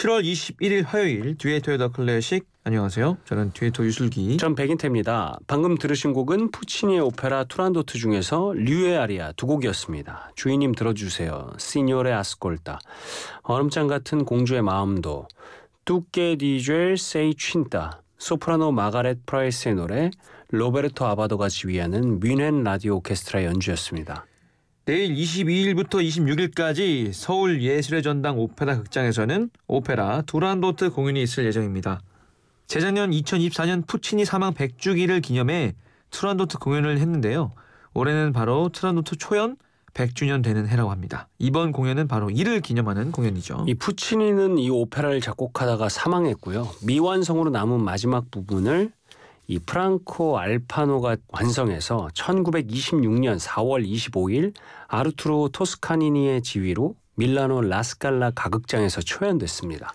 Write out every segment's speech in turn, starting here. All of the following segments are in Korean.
7월 21일 화요일 듀에토의 더 클래식. 안녕하세요. 저는 듀에토 유슬기. 전 백인태입니다. 방금 들으신 곡은 푸치니의 오페라 투란도트 중에서 류의 아리아 두 곡이었습니다. 주인님 들어주세요. 시뇨레 아스콜타. 얼음장 같은 공주의 마음도. 뚜께 디젤 세이 춘타. 소프라노 마가렛 프라이스의 노래. 로베르토 아바도가 지휘하는 뮌헨 라디오 오케스트라 연주였습니다. 내일 22일부터 26일까지 서울 예술의 전당 오페라 극장에서는 오페라 투란도트 공연이 있을 예정입니다. 재작년 2024년 푸치니 사망 100주기를 기념해 투란도트 공연을 했는데요. 올해는 바로 투란도트 초연 100주년 되는 해라고 합니다. 이번 공연은 바로 이를 기념하는 공연이죠. 이 푸치니는 이 오페라를 작곡하다가 사망했고요. 미완성으로 남은 마지막 부분을 이 프랑코 알파노가 완성해서 1926년 4월 25일 아르투로 토스카니니의 지휘로 밀라노 라스칼라 가극장에서 초연됐습니다.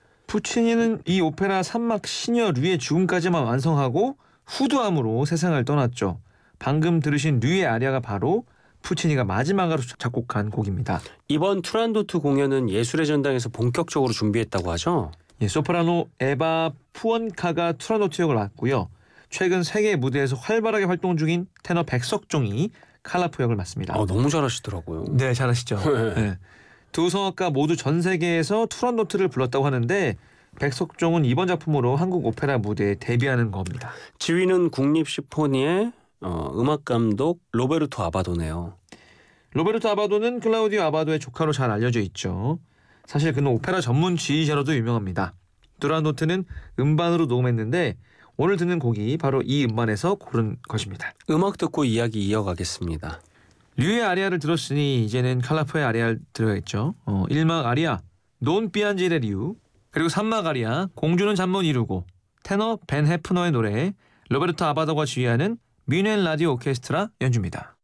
푸치니는 이 오페라 3막 시녀 류의 죽음까지만 완성하고 후두암으로 세상을 떠났죠. 방금 들으신 류의 아리아가 바로 푸치니가 마지막으로 작곡한 곡입니다. 이번 투란도트 공연은 예술의 전당에서 본격적으로 준비했다고 하죠? 소프라노 에바 푸원카가 투란도트 역을 맡고요. 최근 세계 무대에서 활발하게 활동 중인 테너 백석종이 칼라프 역을 맡습니다. 너무 잘하시더라고요. 네, 잘하시죠. 네. 두 성악가 모두 전 세계에서 투란도트를 불렀다고 하는데 백석종은 이번 작품으로 한국 오페라 무대에 데뷔하는 겁니다. 지휘는 국립심포니의 음악감독 로베르토 아바도네요. 로베르토 아바도는 클라우디오 아바도의 조카로 잘 알려져 있죠. 사실 그는 오페라 전문 지휘자로도 유명합니다. 투란도트는 음반으로 녹음했는데 오늘 듣는 곡이 바로 이 음반에서 고른 것입니다. 음악 듣고 이야기 이어가겠습니다. 류의 아리아를 들었으니 이제는 칼라프의 아리아를 들어야겠죠. 1막 아리아 논 삐안지레 류, 그리고 3막 아리아 공주는 잠 못 이루고, 테너 벤 헤프너의 노래, 로베르토 아바도가 지휘하는 뮌헨 라디오 오케스트라 연주입니다.